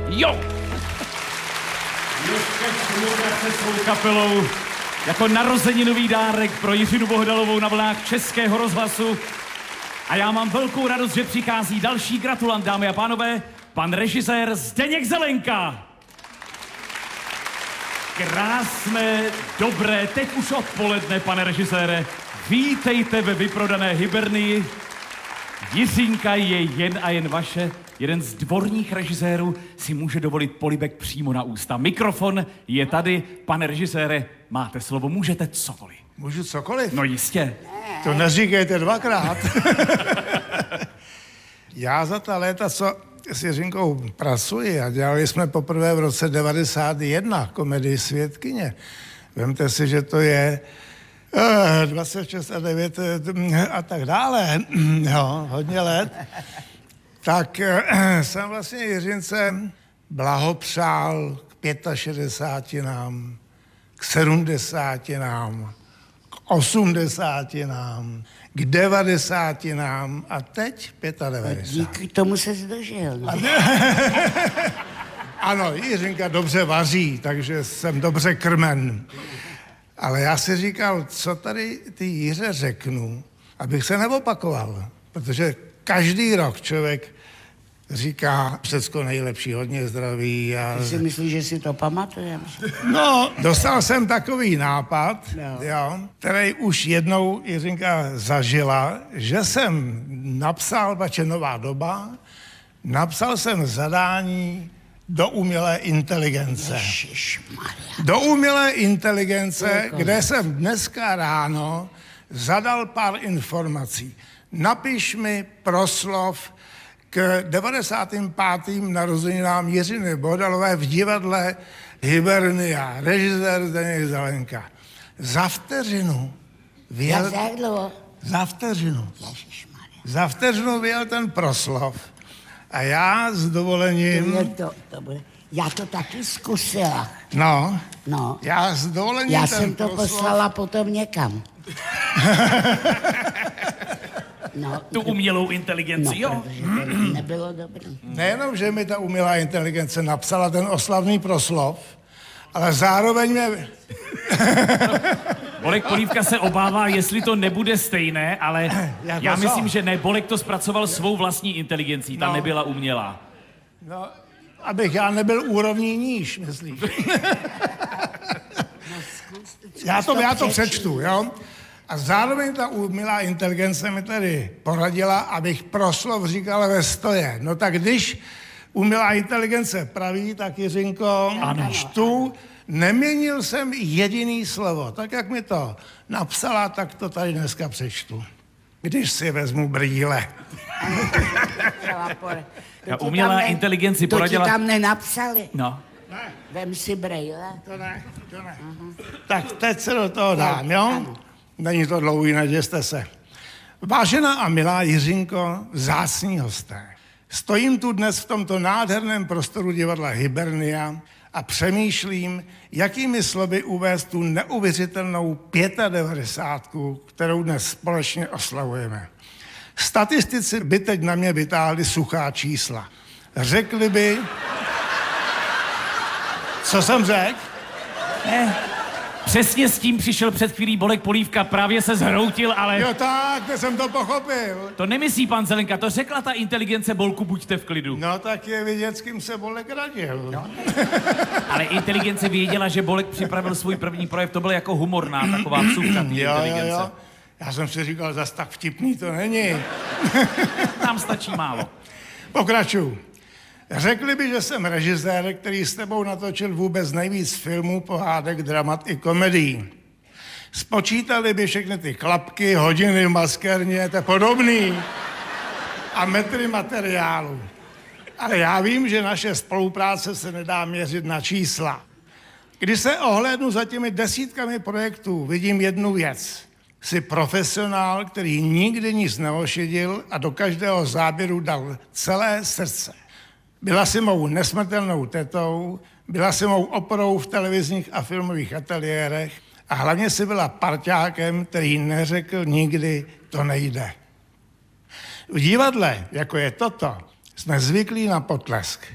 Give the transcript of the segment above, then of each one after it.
Jo! Ještě spolupráce s svou kapelou jako narozeninový dárek pro Jiřinu Bohdalovou na vlnách Českého rozhlasu. A já mám velkou radost, že přichází další gratulant, dámy a pánové, pan režisér Zdeněk Zelenka. Krásné, dobré, teď už odpoledne, pane režisére. Vítejte ve vyprodané Hybernii. Jiřinka je jen a jen vaše. Jeden z dvorních režisérů si může dovolit polibek přímo na ústa. Mikrofon je tady. Pane režisére, máte slovo, můžete cokoliv. Můžu cokoliv? No jistě. To neříkejte dvakrát. Já za ta léta, co s Jiřinkou pracuji, a dělali jsme poprvé v roce 91 komedii Svědkyně. Vemte si, že to je 26 a 9 a tak dále. Jo, hodně let. Tak jsem vlastně Jiřince blahopřál k 65, k 70, k 80, k 90 a teď 95. Díky tomu se dožil. No? Ano, Jiřinka dobře vaří, takže jsem dobře krmen. Ale já si říkal, co tady ty Jiře řeknu, abych se neopakoval. Protože každý rok člověk říká všecko nejlepší, hodně zdraví. Ty si myslíš, že si to pamatujeme? No, dostal jsem takový nápad, jo, který už jednou Jiřinka zažila, že jsem napsal, pače nová doba, napsal jsem zadání do umělé inteligence. Do umělé inteligence, kde jsem dneska ráno zadal pár informací. Napiš mi proslov k 95. narozeninám Jiřiny Bohdalové v divadle Hybernia, režisér Zdeněk Zelenka. Za vteřinu vyjel... Za vteřinu vyjel ten proslov. A já s dovolením... Já to taky zkusila. No. Já s dovolením Já ten jsem to proslov... poslala potom někam. No, tu umělou inteligenci, jo? Protože to nebylo dobrý. Nejenom, že mi ta umělá inteligence napsala ten oslavný proslov, ale zároveň mě... Bolek Polívka se obává, jestli to nebude stejné, ale já myslím, že ne. Bolek to zpracoval svou vlastní inteligencí, ta nebyla umělá. No, abych já nebyl úrovní níž, myslíš? Já to přečtu, jo? A zároveň ta umělá inteligence mi tady poradila, abych proslov říkal ve stoje. No tak když umělá inteligence praví, tak Jiřinko, čtu, neměnil jsem jediný slovo. Tak jak mi to napsala, tak to tady dneska přečtu. Když si vezmu brýle. Umělá inteligenci poradila... To ti tam nenapsali? No. Ne. Vem si brýle. To ne. Tak teď se do toho dám, jo? Ano. Není to dlouhý, neděste se. Vážená a milá Jiřinko, vzácní hosté. Stojím tu dnes v tomto nádherném prostoru divadla Hybernia a přemýšlím, jakými slovy uvést tu neuvěřitelnou 95, kterou dnes společně oslavujeme. Statistici by teď na mě vytáhli suchá čísla. Řekli by... Co jsem řekl? Přesně s tím přišel před chvílí Bolek Polívka, právě se zhroutil, ale... Jo tak, to jsem to pochopil. To nemyslí pan Zelenka, to řekla ta inteligence Bolku, buďte v klidu. No tak je vidět, s kým se Bolek radil. No. Ale inteligence věděla, že Bolek připravil svůj první projev, to byl jako humorná taková vsuvka inteligence. Jo. Já jsem si říkal, zas tak vtipný to není. Nám stačí málo. Pokračuju. Řekli by, že jsem režisér, který s tebou natočil vůbec nejvíc filmů, pohádek, dramat i komedií. Spočítali by všechny ty klapky, hodiny v maskérně, to podobný a metry materiálu. Ale já vím, že naše spolupráce se nedá měřit na čísla. Když se ohlédnu za těmi desítkami projektů, vidím jednu věc. Jsi profesionál, který nikdy nic neošidil a do každého záběru dal celé srdce. Byla si mou nesmrtelnou tetou, byla si mou oporou v televizních a filmových ateliérech a hlavně si byla parťákem, který neřekl nikdy, to nejde. V divadle, jako je toto, jsme zvyklí na potlesk.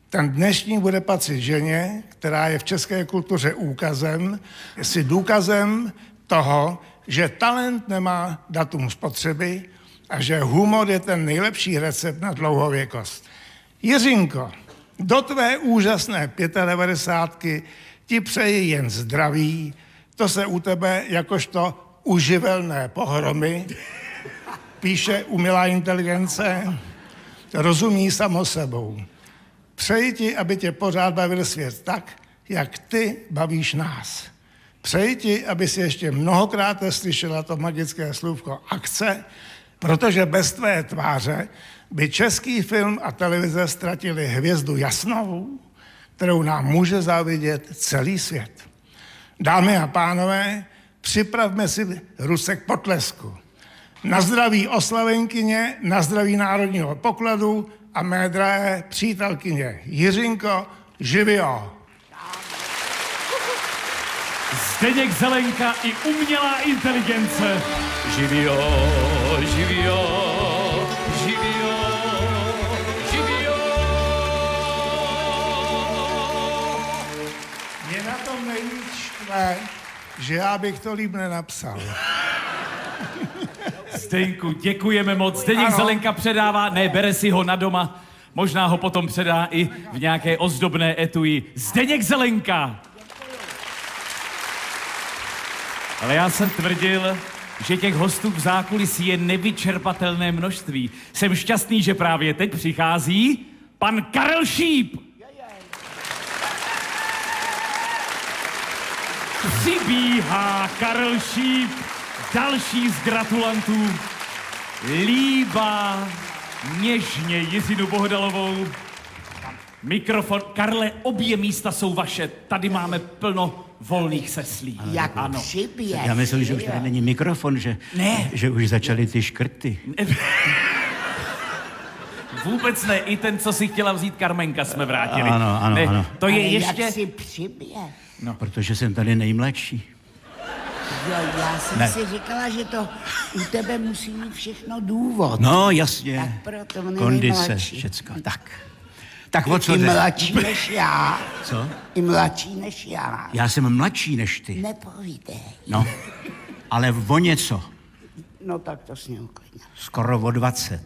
Ten dnešní bude patřit ženě, která je v české kultuře úkazem, jestli důkazem toho, že talent nemá datum spotřeby a že humor je ten nejlepší recept na dlouhověkost. Jiřinko, do tvé úžasné 95 ti přeji jen zdraví, to se u tebe jakožto uživelné pohromy, píše umělá inteligence, rozumí samo sebou. Přeji ti, aby tě pořád bavil svět tak, jak ty bavíš nás. Přeji ti, aby si ještě mnohokrát slyšela to magické slůvko akce, protože bez tvé tváře by český film a televize ztratili hvězdu jasnou, kterou nám může závidět celý svět. Dámy a pánové, připravme si ruce k potlesku. Na zdraví oslavenkyně, na zdraví Národního pokladu a mé drahé přítelkyně Jiřinko, živio! Zdeněk Zelenka i umělá inteligence. Živio, živio, živio, živio. Mě na tom nejvíc štve, že já bych to líp nenapsal. Zdeňku, děkujeme moc. Zdeněk Zelenka předává, ne, bere si ho na doma, možná ho potom předá i v nějaké ozdobné etui. Zdeněk Zelenka! Ale já jsem tvrdil, že těch hostů v zákulisí je nevyčerpatelné množství. Jsem šťastný, že právě teď přichází pan Karel Šíp. Přibíhá Karel Šíp, další z gratulantů. Líbá něžně Jiřinu Bohdalovou. Mikrofon. Karle, obě místa jsou vaše. Tady máme plno volných seslí. Jak přiběh. Já myslím, že už tady není mikrofon, že už začaly ty škrty. Vůbec ne, i ten, co si chtěla vzít Karmenka, jsme vrátili. Ano, ne, ano. To je Ale ještě... jak si přiběh? No. Protože jsem tady nejmladší. Jo, já jsem si říkala, že to u tebe musí mít všechno důvod. No, jasně. Tak proto on je kondice, nejmladší. všecko. Tak o co I jde? mladší než já. Co? I mladší než já. Já jsem mladší než ty. Nepovídej. No, ale o něco. No tak to s ním uklidně. Skoro o 20.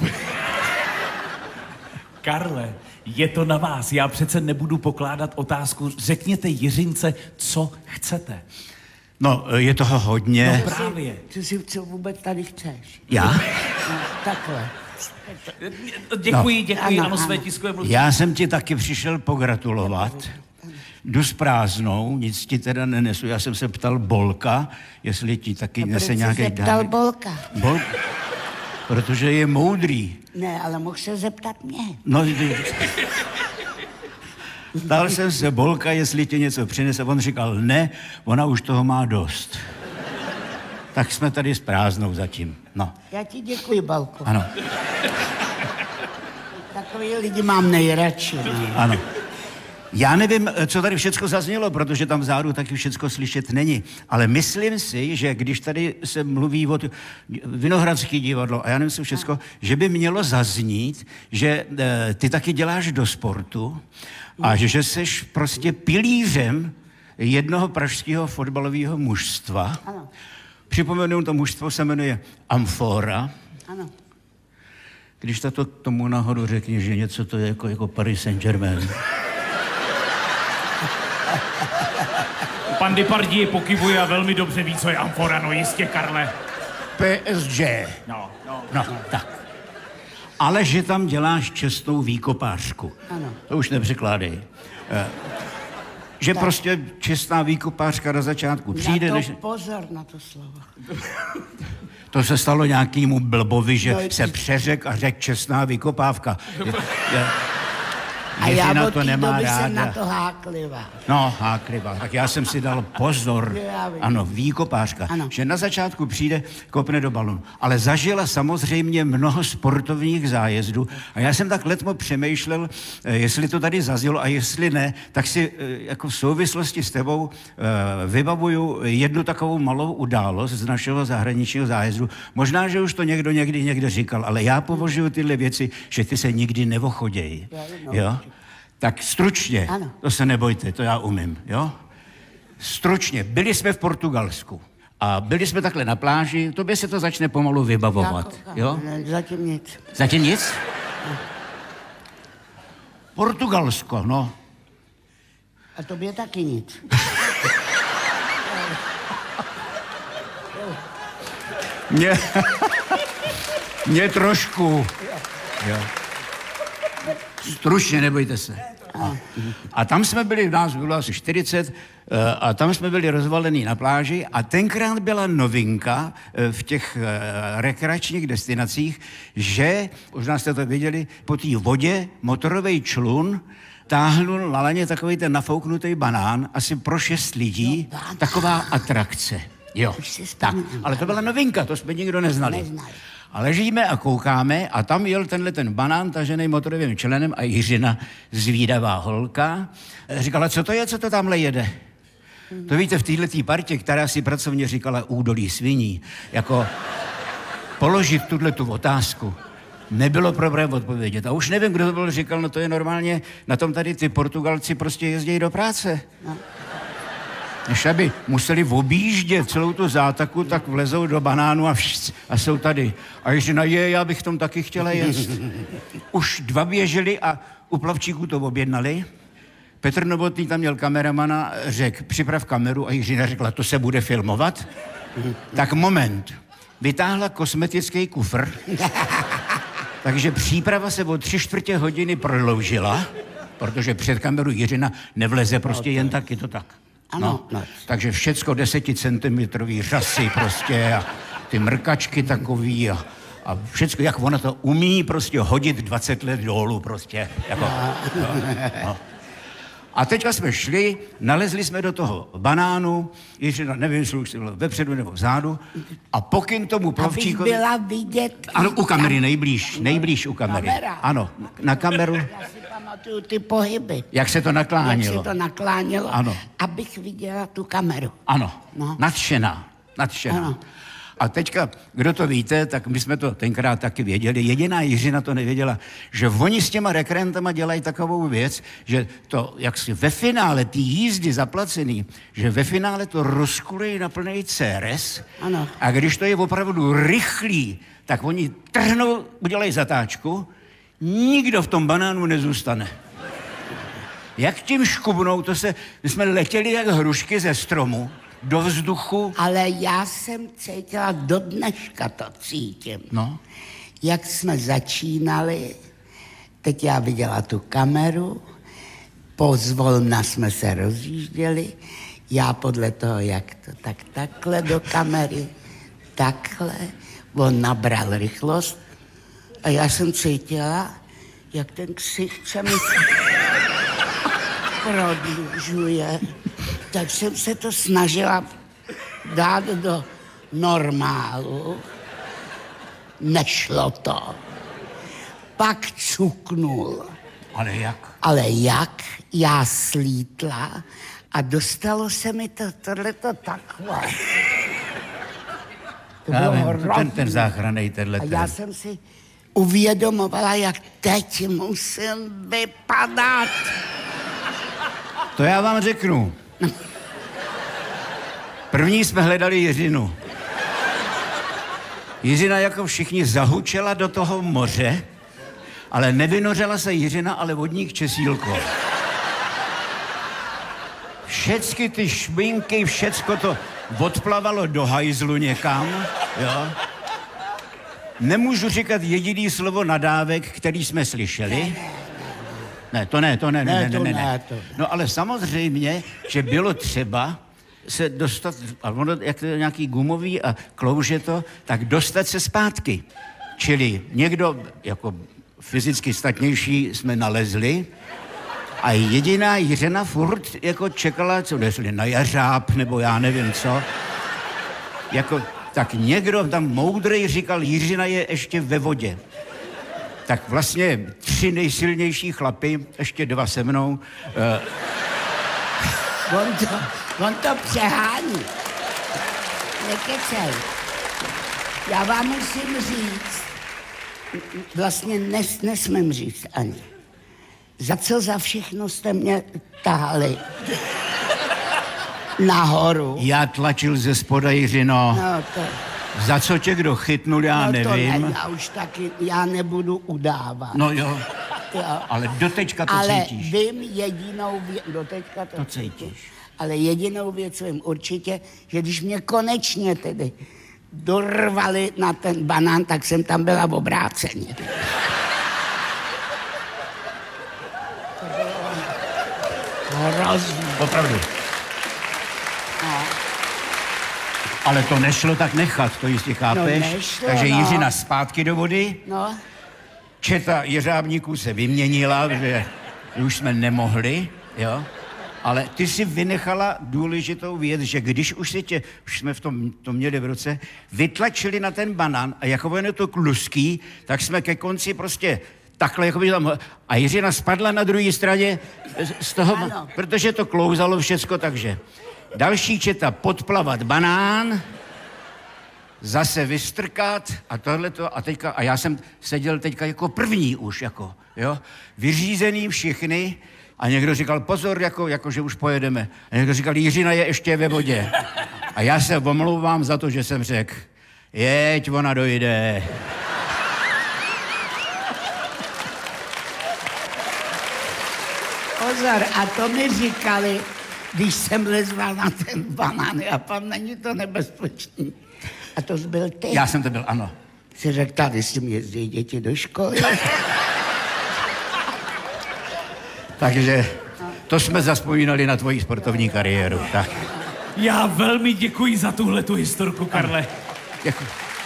Karle, je to na vás. Já přece nebudu pokládat otázku. Řekněte Jiřince, co chcete. No, je toho hodně. No právě. Co vůbec tady chceš? Já? No, takhle. Děkuji, Ano, ano, své ano. tiskové mluvčí. Já jsem ti taky přišel pogratulovat. Jdu s prázdnou, nic ti teda nenesu. Já jsem se ptal Bolka, jestli ti taky nese Proč jsi nějaký zeptal dárek. Bolka? Protože je moudrý. Ne, ale mohl se zeptat mě. No, ptal jsem se Bolka, jestli ti něco přinese. On říkal, ne, ona už toho má dost. Tak jsme tady s prázdnou zatím. No, Já ti děkuji, Balko. ano, Takový lidi mám nejradši. Ne? ano. Já nevím, co tady všecko zaznělo, protože tam vzadu taky všecko slyšet není. Ale myslím si, že když tady se mluví o Vinohradský divadlo a já nevím, co všecko, že by mělo zaznít, že ty taky děláš do sportu a že seš prostě pilířem jednoho pražského fotbalového mužstva. Ano. Připomenu, to mužstvo se jmenuje Amfora. Ano. Když to tomu náhodou řekni, že něco to je jako Paris Saint-Germain. Pan Depardieu pokyvuje a velmi dobře ví, co je Amfora, no jistě, Karle. PSG. No. No, tak. Ale že tam děláš čestnou výkopářku. Ano. To už nepřekládej. Že tak. Prostě čestná výkopářka na začátku přijde, Na to než... pozor na to slovo. To se stalo nějakému blbovi, že No, se přeřek a řekl čestná vykopávka. A já Jiřina od to té nemá doby ráda. jsem na to háklivá. No, háklivá. Tak já jsem si dal pozor. Já vím. Ano, výkopářka. Ano. Že na začátku přijde, kopne do balonu. Ale zažila samozřejmě mnoho sportovních zájezdů. A já jsem tak letmo přemýšlel, jestli to tady zaznělo a jestli ne, tak si jako v souvislosti s tebou vybavuju jednu takovou malou událost z našeho zahraničního zájezdu. Možná, že už to někde říkal, ale já považuji tyhle věci, že ty se nikdy nevochodějí. Jo? Tak stručně, Ano. to se nebojte, to já umím, jo? Stručně, byli jsme v Portugalsku a byli jsme takhle na pláži, tobě se to začne pomalu vybavovat, jo? Ne, zatím nic. Zatím nic? Portugalsko, no. A tobě taky nic. Mě trošku. Jo. Stručně, nebojte se. A tam jsme byli, nás bylo asi 40, a tam jsme byli rozvalení na pláži a tenkrát byla novinka v těch rekreačních destinacích, že, možná jste to viděli, po té vodě motorový člun táhnul na laně takový ten nafouknutý banán, asi pro 6 lidí, taková atrakce. Jo, tak, ale to byla novinka, to jsme nikdo neznali. A ležíme a koukáme a tam jel ten banán tažený motorovým členem a Jiřina, zvídavá holka, říkala, co to je, co to tamhle jede? To víte, v této partě, která si pracovně říkala údolí sviní, jako položit tu otázku, nebylo problém odpovědět. A už nevím, kdo to byl, říkal, no to je normálně, na tom tady ty Portugalci prostě jezdí do práce. No. Než aby museli objíždět celou tu zátaku, tak vlezou do banánu a jsou tady. A Jiřina, já bych tom taky chtěla jet. Už 2 běželi a u plavčíků to objednali. Petr Novotný tam měl kameramana, řekl, připrav kameru a Jiřina řekla, to se bude filmovat. Tak moment, vytáhla kosmetický kufr, takže příprava se o 3/4 hodiny prodloužila, protože před kameru Jiřina nevleze prostě jen tak, je to tak. Ano. No. Takže všecko 10cm řasy prostě a ty mrkačky takový a všecko, jak ona to umí prostě hodit 20 let dolů prostě. Jako, no. A teďka jsme šli, nalezli jsme do toho banánu, ještě nevím, jestli už bylo vepředu nebo vzadu, a pokyn tomu plavčíkovi... Abych byla vidět... Ano, u kamery, nejblíž u kamery. Kamera. Ano, na kameru. Já si pamatuju ty pohyby. Jak se to naklánělo. Ano. Abych viděla tu kameru. Ano, no. nadšená. Ano. A teďka, kdo to víte, tak my jsme to tenkrát taky věděli. Jediná Jiřina to nevěděla, že oni s těma rekreantama dělají takovou věc, že to, jak si ve finále ty jízdy zaplacený, že ve finále to rozkulejí na plný CRS. Ano. A když to je opravdu rychlý, tak oni trhnou, udělají zatáčku, nikdo v tom banánu nezůstane. Jak tím škubnou, my jsme letěli jak hrušky ze stromu, do vzduchu. Ale já jsem cítila, do dneška to cítím. No. Jak jsme začínali, teď já viděla tu kameru, pozvolna jsme se rozjížděli, já podle toho, jak to, tak takhle do kamery, takhle, on nabral rychlost a já jsem cítila, jak ten ksicht se mi prodlužuje. Tak jsem se to snažila dát do normálu. Nešlo to. Pak cuknul. Ale jak? Já slítla a dostalo se mi tohleto takhle. To bylo ten záchranný, tenhle. A já jsem si uvědomovala, jak teď musím vypadat. To já vám řeknu. První jsme hledali Jiřinu. Jiřina jako všichni zahučela do toho moře, ale nevynořila se Jiřina, ale vodník Česílko. Všecky ty šminky, všecko to odplavalo do hajzlu někam, jo. Nemůžu říkat jediný slovo nadávek, který jsme slyšeli. Ne. No ale samozřejmě, že bylo třeba se dostat, a ono, jak to je nějaký gumový a klouže to, tak dostat se zpátky. Čili někdo, jako fyzicky statnější, jsme nalezli a jediná Jiřina furt jako čekala, co nesli, na jařáb, nebo já nevím co. Jako, tak někdo tam moudrej říkal, Jiřina je ještě ve vodě. Tak vlastně 3 nejsilnější chlapy, ještě 2 se mnou. On to přehání. Nekecej. Já vám musím říct, vlastně nesmím říct ani. za všechno jste mě tahali nahoru. Já tlačil ze spoda, Jiřino. No to... Za co tě kdo chytnul, já nevím. To ne, já už taky, já nebudu udávat. No jo, ale doteďka to ale cítíš. vím jedinou věc, doteďka to cítíš. Ale jedinou věc vím určitě, že když mě konečně tedy dorvali na ten banán, tak jsem tam byla v obráceně. To bylo hrozný. Opravdu. No. Ale to nešlo tak nechat, to jistě chápeš. No nešlo, takže no. Jiřina zpátky do vody. No. Četa jeřábníků se vyměnila, že už jsme nemohli, jo. Ale ty si vynechala důležitou věc, že když už jsme to měli v ruce, vytlačili na ten banán a jako ono to kluský, tak jsme ke konci prostě takhle, jako by tam... A Jiřina spadla na druhé straně z toho, protože to klouzalo všecko, takže další četa podplavat banán, zase vystrkat a tohleto a teďka, a já jsem seděl teďka jako první už, jako, jo, vyřízený všichni a někdo říkal, pozor, jako že už pojedeme. A někdo říkal, Jiřina je ještě ve vodě. A já se omlouvám za to, že jsem řekl, jeď, ona dojde. Pozor, a to mi říkali, když jsem lezla na ten banán, a pan, není to nebezpečný. A to jsi byl ty. Já jsem to byl, ano. Jsi řekl, tady s tím jezdí děti do školy. Takže to jsme zazpomínali na tvoji sportovní kariéru. Tak. Já velmi děkuji za tuhletu historku, Karle. Děkuji.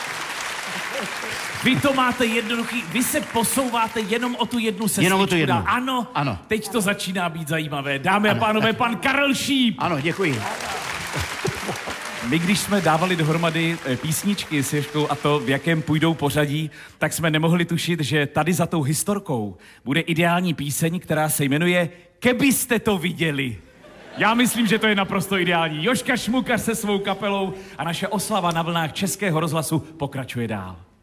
Vy to máte jednoduchý, vy se posouváte jenom o tu jednu sestřičku. Jenom o tu jednu. Ano, ano. Teď to začíná být zajímavé. Dámy a pánové, pan Karel Šíp. Ano, děkuji. My, když jsme dávali dohromady písničky s Ježkou a to, v jakém půjdou pořadí, tak jsme nemohli tušit, že tady za tou historkou bude ideální píseň, která se jmenuje Kebyste to viděli. Já myslím, že to je naprosto ideální. Jožka Šmukař se svou kapelou a naše oslava na vlnách Českého rozhlasu pokračuje dál.